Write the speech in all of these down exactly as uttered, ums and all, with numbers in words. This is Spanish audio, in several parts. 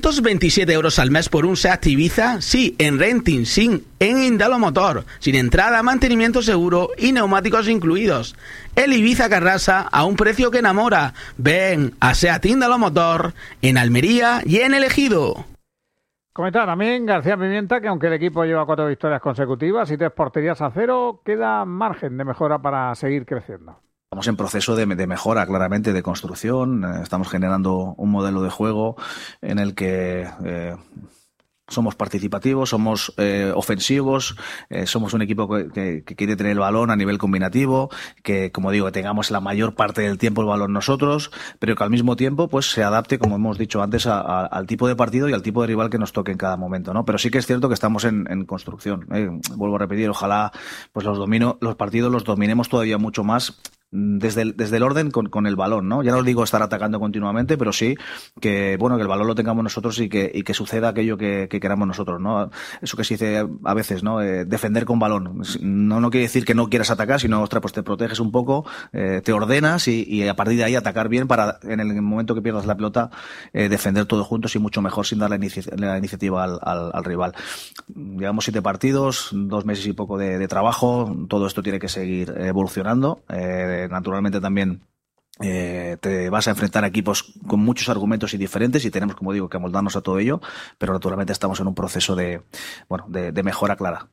¿quinientos veintisiete euros al mes por un SEAT Ibiza? Sí, en renting, sin, en Indalo Motor, sin entrada, mantenimiento seguro y neumáticos incluidos. El Ibiza que arrasa a un precio que enamora. Ven a SEAT Indalo Motor en Almería y en El Ejido. Comentar también García Pimienta que aunque el equipo lleva cuatro victorias consecutivas y tres porterías a cero, queda margen de mejora para seguir creciendo. Estamos en proceso de, de mejora, claramente, de construcción. Eh, estamos generando un modelo de juego en el que eh, somos participativos, somos eh, ofensivos, eh, somos un equipo que, que, que quiere tener el balón a nivel combinativo, que, como digo, que tengamos la mayor parte del tiempo el balón nosotros, pero que al mismo tiempo pues se adapte, como hemos dicho antes, a, a, al tipo de partido y al tipo de rival que nos toque en cada momento, ¿no? Pero sí que es cierto que estamos en, en construcción. ¿eh? Vuelvo a repetir, ojalá pues los domino, los partidos los dominemos todavía mucho más. Desde el, desde el orden con, con el balón, ¿no? Ya no os digo estar atacando continuamente, pero sí que, bueno, que el balón lo tengamos nosotros y que, y que suceda aquello que, que queramos nosotros, ¿no? Eso que se dice a veces, ¿no? Eh, defender con balón. No, no quiere decir que no quieras atacar, sino, ostras, pues te proteges un poco, eh, te ordenas y, y a partir de ahí atacar bien para, en el momento que pierdas la pelota, eh, defender todos juntos y mucho mejor sin dar la, inici la iniciativa al, al, al rival. Llevamos siete partidos, dos meses y poco de, de trabajo, todo esto tiene que seguir evolucionando. Eh, Naturalmente también eh, te vas a enfrentar a equipos con muchos argumentos y diferentes y tenemos, como digo, que amoldarnos a todo ello, pero naturalmente estamos en un proceso de, bueno, de, de mejora clara.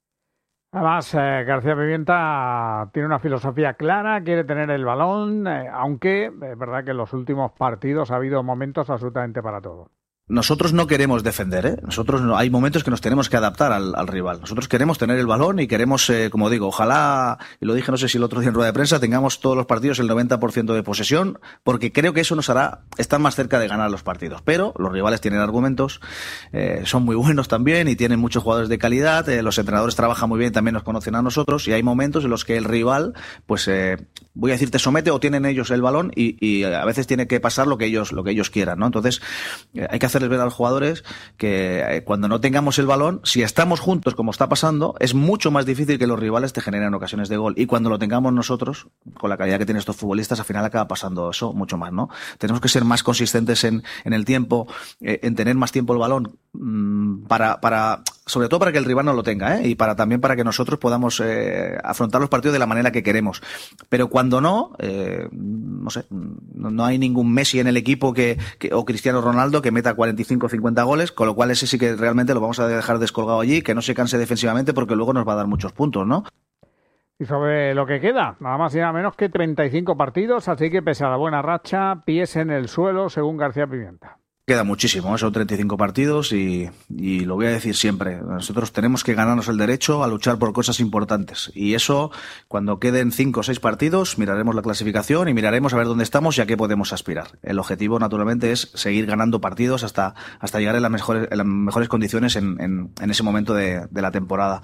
Además, eh, García Pimienta tiene una filosofía clara, quiere tener el balón, eh, aunque es verdad que en los últimos partidos ha habido momentos absolutamente para todo. Nosotros no queremos defender, ¿eh? Nosotros no, hay momentos que nos tenemos que adaptar al, al rival. Nosotros queremos tener el balón y queremos, eh, como digo, ojalá, y lo dije no sé si el otro día en rueda de prensa, tengamos todos los partidos el noventa por ciento de posesión, porque creo que eso nos hará estar más cerca de ganar los partidos. Pero los rivales tienen argumentos, eh, son muy buenos también y tienen muchos jugadores de calidad, eh, los entrenadores trabajan muy bien, también nos conocen a nosotros y hay momentos en los que el rival, pues, eh, voy a decir, te somete o tienen ellos el balón y, y a veces tiene que pasar lo que ellos, lo que ellos quieran, ¿no? Entonces, eh, hay que hacer ver a los jugadores que eh, cuando no tengamos el balón, si estamos juntos como está pasando, es mucho más difícil que los rivales te generen ocasiones de gol y cuando lo tengamos nosotros, con la calidad que tienen estos futbolistas, al final acaba pasando eso mucho más, ¿no? Tenemos que ser más consistentes en, en el tiempo, eh, en tener más tiempo el balón mmm, para, para, sobre todo para que el rival no lo tenga, ¿eh? Y para también para que nosotros podamos eh, afrontar los partidos de la manera que queremos. Pero cuando no, eh, no sé, no, no hay ningún Messi en el equipo que, que o Cristiano Ronaldo que meta cuarenta y cinco o cincuenta goles, con lo cual ese sí que realmente lo vamos a dejar descolgado allí, que no se canse defensivamente porque luego nos va a dar muchos puntos, ¿no? Y sobre lo que queda, nada más y nada menos que treinta y cinco partidos, así que pese a la buena racha, pies en el suelo, según García Pimienta. Queda muchísimo, ¿eh? Son treinta y cinco partidos y, y lo voy a decir siempre. Nosotros tenemos que ganarnos el derecho a luchar por cosas importantes. Y eso, cuando queden cinco o seis partidos, miraremos la clasificación y miraremos a ver dónde estamos y a qué podemos aspirar. El objetivo, naturalmente, es seguir ganando partidos hasta, hasta llegar en las mejores, en las mejores condiciones en, en, en ese momento de, de la temporada.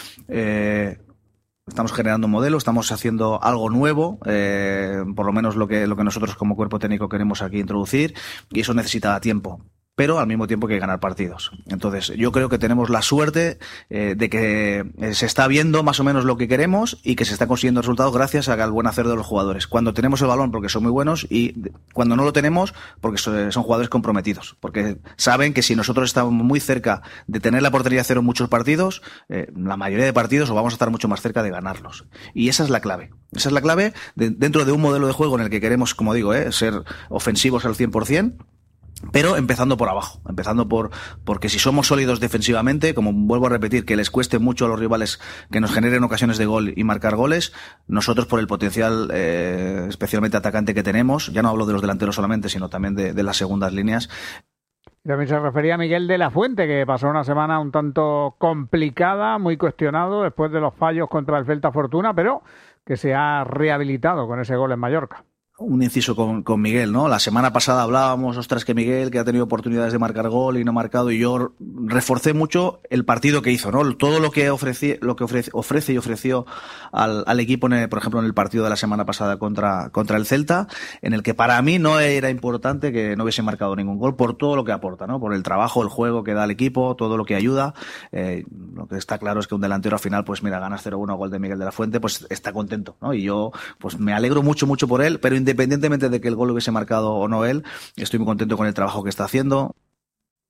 Eh, Estamos generando un modelo, estamos haciendo algo nuevo, eh, por lo menos lo que, lo que nosotros como cuerpo técnico queremos aquí introducir, y eso necesita tiempo. Pero al mismo tiempo que ganar partidos. Entonces, yo creo que tenemos la suerte eh, de que eh, se está viendo más o menos lo que queremos y que se está consiguiendo resultados gracias al buen hacer de los jugadores. Cuando tenemos el balón porque son muy buenos y cuando no lo tenemos porque son jugadores comprometidos. Porque saben que si nosotros estamos muy cerca de tener la portería cero en muchos partidos, eh, la mayoría de partidos o vamos a estar mucho más cerca de ganarlos. Y esa es la clave. Esa es la clave de, dentro de un modelo de juego en el que queremos, como digo, eh, ser ofensivos al cien por ciento. Pero empezando por abajo, empezando por porque si somos sólidos defensivamente, como vuelvo a repetir, que les cueste mucho a los rivales que nos generen ocasiones de gol y marcar goles, nosotros por el potencial eh, especialmente atacante que tenemos, ya no hablo de los delanteros solamente, sino también de, de las segundas líneas. También se refería a Miguel de la Fuente, que pasó una semana un tanto complicada, muy cuestionado después de los fallos contra el Celta Fortuna, pero que se ha rehabilitado con ese gol en Mallorca. Un inciso con, con Miguel, ¿no? La semana pasada hablábamos, ostras, que Miguel, que ha tenido oportunidades de marcar gol y no ha marcado, y yo reforcé mucho el partido que hizo, ¿no? Todo lo que ofrece, lo que ofrece, ofrece y ofreció al, al equipo, en el, por ejemplo, en el partido de la semana pasada contra, contra el Celta, en el que para mí no era importante que no hubiese marcado ningún gol por todo lo que aporta, ¿no? Por el trabajo, el juego que da al equipo, todo lo que ayuda. Eh, lo que está claro es que un delantero al final, pues mira, ganas cero uno, gol de Miguel de la Fuente, pues está contento, ¿no? Y yo, pues me alegro mucho, mucho por él, pero independientemente de que el gol lo hubiese marcado o no él, estoy muy contento con el trabajo que está haciendo.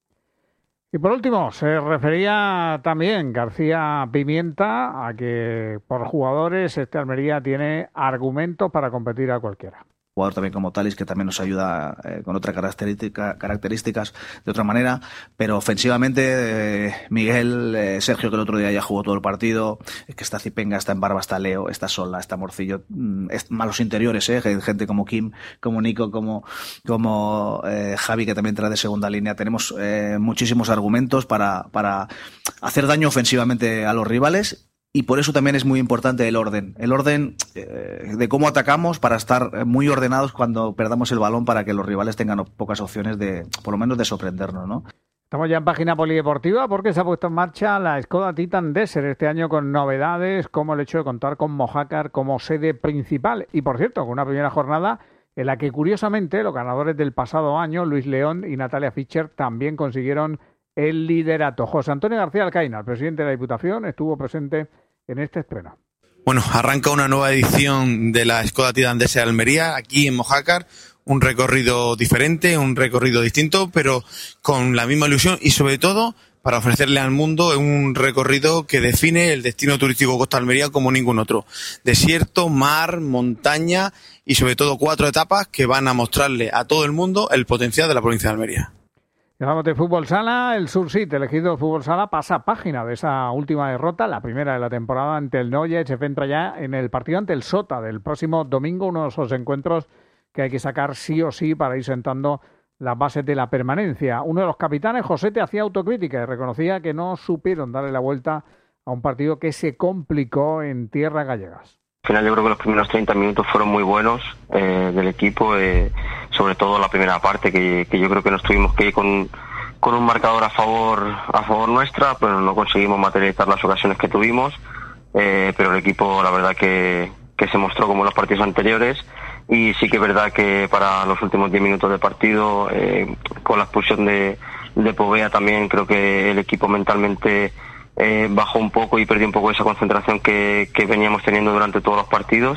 Y por último, se refería también García Pimienta a que por jugadores este Almería tiene argumentos para competir a cualquiera. Jugador también como Talis, que también nos ayuda eh, con otras característica, características de otra manera, pero ofensivamente eh, Miguel, eh, Sergio, que el otro día ya jugó todo el partido, eh, que está Zipenga, está en Barba, está Leo, está Sola, está Morcillo, mm, es, malos interiores, eh, gente como Kim, como Nico, como, como eh, Javi, que también trae de segunda línea. Tenemos eh, muchísimos argumentos para, para hacer daño ofensivamente a los rivales. Y por eso también es muy importante el orden. El orden eh, de cómo atacamos para estar muy ordenados cuando perdamos el balón, para que los rivales tengan pocas opciones de, por lo menos, de sorprendernos, ¿no? Estamos ya en página polideportiva porque se ha puesto en marcha la Skoda Titan Desert este año con novedades como el hecho de contar con Mojácar como sede principal. Y por cierto, con una primera jornada en la que curiosamente los ganadores del pasado año, Luis León y Natalia Fischer, también consiguieron el liderato. José Antonio García Alcaina, el presidente de la Diputación, estuvo presente en este estreno. Bueno, arranca una nueva edición de la Skoda Titan Desert Almería, aquí en Mojácar, un recorrido diferente, un recorrido distinto, pero con la misma ilusión y sobre todo para ofrecerle al mundo un recorrido que define el destino turístico Costa Almería como ningún otro. Desierto, mar, montaña y sobre todo cuatro etapas que van a mostrarle a todo el mundo el potencial de la provincia de Almería. Hablamos de fútbol sala, el Sursit, elegido fútbol sala, pasa página de esa última derrota, la primera de la temporada ante el Noya, y se centra ya en el partido ante el Sota del próximo domingo, uno de esos encuentros que hay que sacar sí o sí para ir sentando las bases de la permanencia. Uno de los capitanes, Josete, hacía autocrítica y reconocía que no supieron darle la vuelta a un partido que se complicó en tierras gallegas. Al final yo creo que los primeros treinta minutos fueron muy buenos eh, del equipo, eh, sobre todo la primera parte, que, que yo creo que nos tuvimos que ir con, con un marcador a favor a favor nuestra, pero no conseguimos materializar las ocasiones que tuvimos, eh, pero el equipo la verdad que, que se mostró como en los partidos anteriores, y sí que es verdad que para los últimos diez minutos de partido, eh, con la expulsión de, de Povea también creo que el equipo mentalmente Eh, bajó un poco y perdió un poco esa concentración que, que veníamos teniendo durante todos los partidos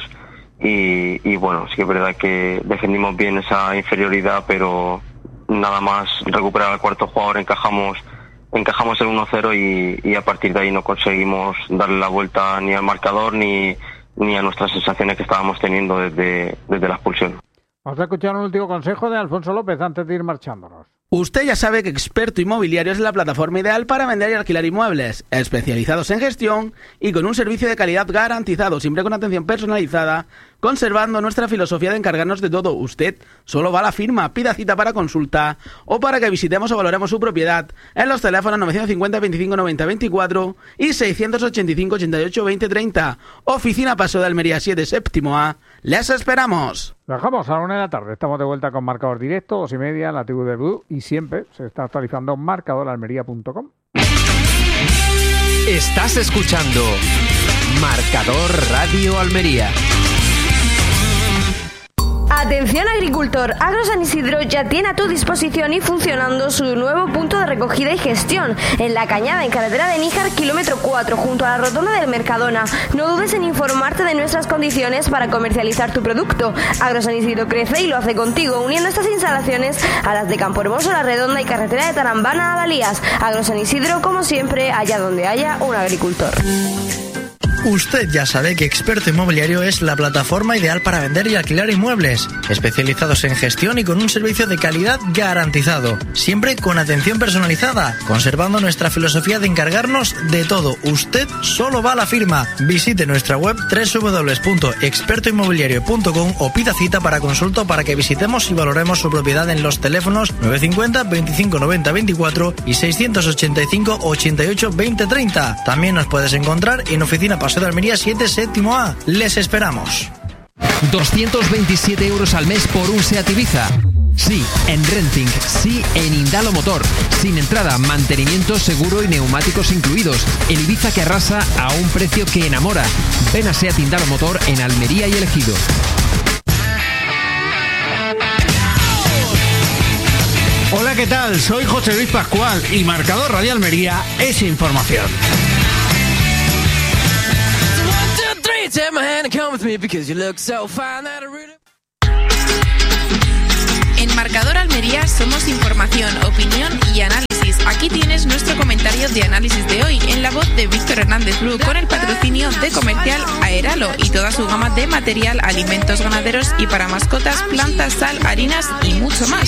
y, y bueno, sí que es verdad que defendimos bien esa inferioridad, pero nada más recuperar al cuarto jugador encajamos encajamos el uno cero y, y a partir de ahí no conseguimos darle la vuelta ni al marcador ni, ni a nuestras sensaciones que estábamos teniendo desde, desde la expulsión. Vamos a escuchar un último consejo de Alfonso López antes de ir marchándonos. Usted ya sabe que Experto Inmobiliario es la plataforma ideal para vender y alquilar inmuebles, especializados en gestión y con un servicio de calidad garantizado, siempre con atención personalizada, conservando nuestra filosofía de encargarnos de todo. Usted solo va a la firma, pida cita para consulta o para que visitemos o valoremos su propiedad en los teléfonos novecientos cincuenta, veinticinco, noventa, veinticuatro y seiscientos ochenta y cinco, ochenta y ocho, veinte, treinta. Oficina Paso de Almería siete, séptimo A. ¡Les esperamos! Bajamos a la una de la tarde. Estamos de vuelta con marcador directo, dos y media, en la T V de Blue, y siempre se está actualizando marcador almería punto com. Estás escuchando Marcador Radio Almería. Atención agricultor, Agro San Isidro ya tiene a tu disposición y funcionando su nuevo punto de recogida y gestión en La Cañada, en carretera de Níjar, kilómetro cuatro, junto a la rotonda del Mercadona. No dudes en informarte de nuestras condiciones para comercializar tu producto. Agro San Isidro crece y lo hace contigo, uniendo estas instalaciones a las de Campo Hermoso, La Redonda y carretera de Tarambana a Dalías. Agro San Isidro, como siempre, allá donde haya un agricultor. Usted ya sabe que Experto Inmobiliario es la plataforma ideal para vender y alquilar inmuebles, especializados en gestión y con un servicio de calidad garantizado, siempre con atención personalizada, conservando nuestra filosofía de encargarnos de todo. Usted solo va a la firma. Visite nuestra web doble u doble u doble u punto experto inmobiliario punto com o pida cita para consulta para que visitemos y valoremos su propiedad en los teléfonos novecientos cincuenta, veinticinco, noventa, veinticuatro y seiscientos ochenta y cinco, ochenta y ocho, veinte, treinta. También nos puedes encontrar en Oficina Paso de Almería siete, séptimo A. Les esperamos. doscientos veintisiete euros al mes por un SEAT Ibiza. Sí, en renting, sí, en Indalo Motor. Sin entrada, mantenimiento, seguro y neumáticos incluidos. El Ibiza que arrasa a un precio que enamora. Ven a SEAT Indalo Motor en Almería y El Ejido. Hola, ¿qué tal? Soy José Luis Pascual y Marcador Radio Almería es información. En Marcador Almería somos información, opinión y análisis. Aquí tienes nuestra de análisis de hoy en la voz de Víctor Hernández Bru, con el patrocinio de Comercial Aeralo y toda su gama de material, alimentos ganaderos y para mascotas, plantas, sal, harinas y mucho más.